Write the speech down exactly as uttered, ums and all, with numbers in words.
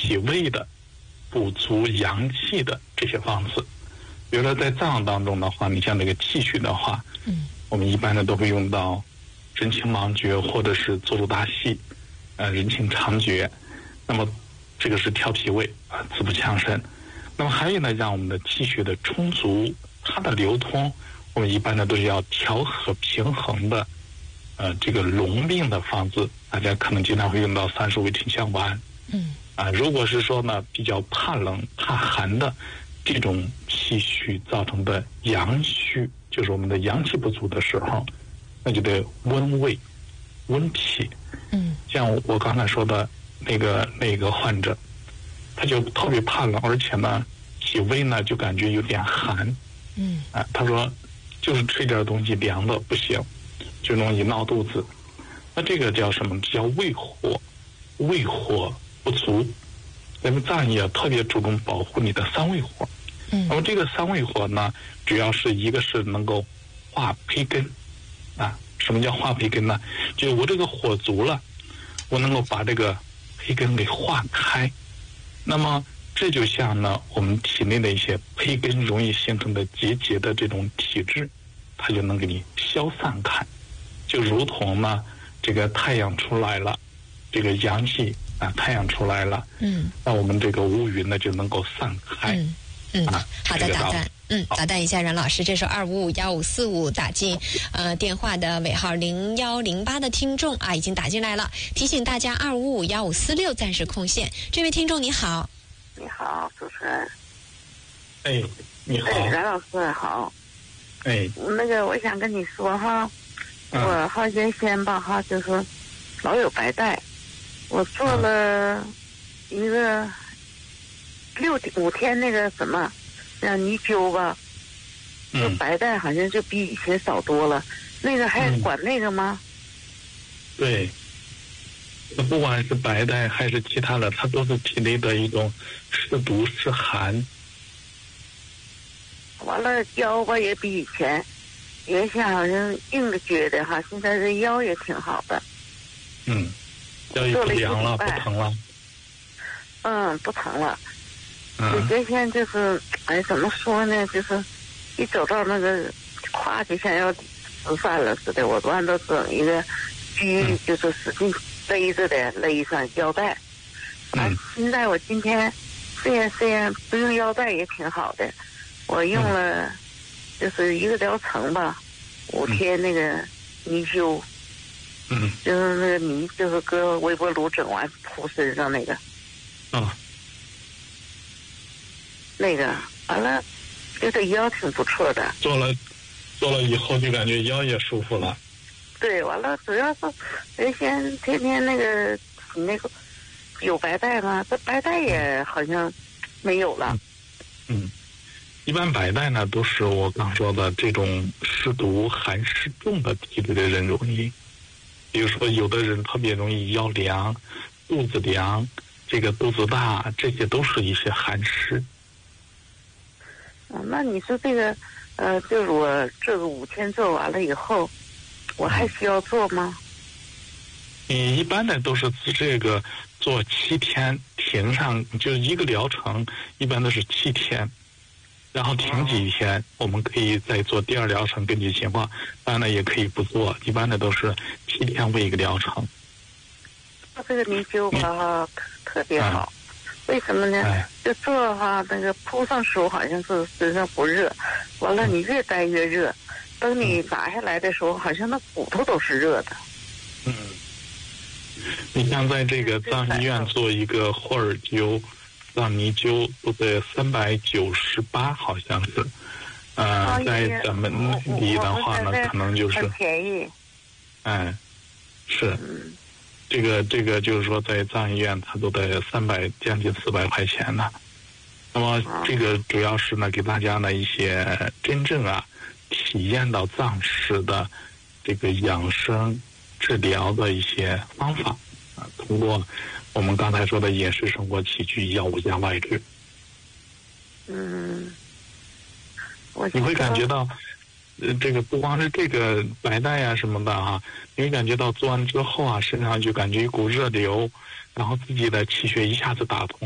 脾胃的、补足阳气的这些方子。比如说在藏当中的话，你像这个气血的话， 嗯， 我们一般的都会用到人清芒蕨或者是坐足大细，呃，人清肠蕨。那么这个是调脾胃啊，滋补强肾。那么还有呢，让我们的气血的充足，它的流通，我们一般呢都是要调和平衡的。呃，这个龙病的方子，大家可能经常会用到三十味停香丸。 嗯， 啊，如果是说呢比较怕冷怕寒的这种气虚造成的阳虚，就是我们的阳气不足的时候，那就得温胃、温脾。 嗯， 像我刚才说的那个那个患者，他就特别怕冷，而且呢体胃呢就感觉有点寒。 嗯， 啊，他说就是吃点东西凉的不行，就容易闹肚子。那这个叫什么？叫胃火，胃火不足。咱们藏医啊特别注重保护你的三味火。 嗯， 那么这个三味火呢，主要是一个是能够化胚根啊。什么叫化胚根呢？就是我这个火足了，我能够把这个胚根给化开。那么这就像呢我们体内的一些胚根容易形成的结节的这种体质，它就能给你消散开。就如同呢这个太阳出来了，这个阳气啊太阳出来了， 嗯， 那我们这个乌云呢就能够散开。 嗯嗯， 啊、 好的，打断，嗯，打断一下任老师，这是二五五幺五四五打进呃电话的尾号零幺零八的听众啊，已经打进来了。提醒大家，二五五幺五四六暂时空线。这位听众你好。 你好，主持人。 哎，你好。 哎，任老师好。 哎， 那个我想跟你说哈， 嗯、 我好原先吧哈，就是老有白带，我做了一个。六五天那个什么，那泥灸吧， 嗯， 就白带好像就比以前少多了。那个还管那个吗？ 嗯、对，那不管是白带还是其他的，它都是体内的一种湿毒湿寒。 完了腰吧也比以前，原先好像硬着觉得哈，现在这腰也挺好的。 嗯，腰也不凉了，不疼了。 嗯，不疼了。 嗯， 原先就是，哎，怎么说呢？就是一走到那个胯就像要吃饭了似的，我完都整一个拘， 嗯、 就是使劲勒着的勒上腰带。 嗯、 啊，现在我今天虽然虽然不用腰带也挺好的，我用了就是一个疗程吧，五天那个泥灸， 嗯， 就是那个泥就是搁微波炉整完铺身上那个。 啊、哦。 那个完了，觉得腰挺不错的。 做了，做了以后就感觉腰也舒服了。 对，完了主要是原先天天那个那个有白带吗？这白带也好像没有了。 嗯，嗯一般白带呢都是我刚说的这种湿毒寒湿重的体质的人容易，比如说有的人特别容易腰凉、肚子凉、这个肚子大，这些都是一些寒湿。 嗯，那你说这个，呃，就是我这个五天做完了以后，我还需要做吗？ 你一般的都是这个做七天，停上就一个疗程，一般都是七天，然后停几天，我们可以再做第二疗程，根据情况，当然了也可以不做，一般的都是七天为一个疗程。 做这个泥灸吧，特别好。为什么呢？ 哎、 就做哈，那个铺上手好像是身上不热，完了你越待越热，等你拿下来的时候，好像那骨头都是热的。 嗯，你像在这个藏医院做一个霍尔灸、藏泥灸，都得三百九十八，好像是。呃，在咱们里的话呢，可能就是很便宜。 哎，是。 嗯这个这个就是说，在藏医院它都得三百将近四百块钱呢。那么这个主要是呢，给大家呢一些真正啊体验到藏式的这个养生治疗的一些方法啊，通过我们刚才说的饮食生活起居、药物加外治。 嗯，我你会感觉到。呃，这个不光是这个白带啊什么的哈、啊，你会感觉到做完之后啊，身上就感觉一股热流，然后自己的气血一下子打通。